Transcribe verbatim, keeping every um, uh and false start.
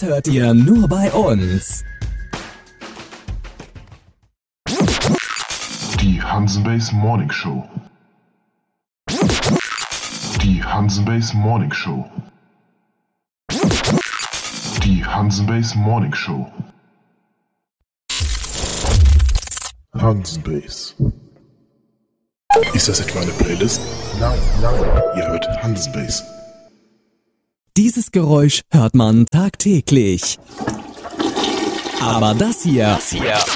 hört ihr nur bei uns. Die Hansenbase Morning Show. Die Hansenbase Morning Show. Die Hansenbase Morning Show. Hansenbase. Ist das etwa eine Playlist? Nein, nein. Ihr hört Hansenbase. Dieses Geräusch hört man tagtäglich. Aber das hier, Das hier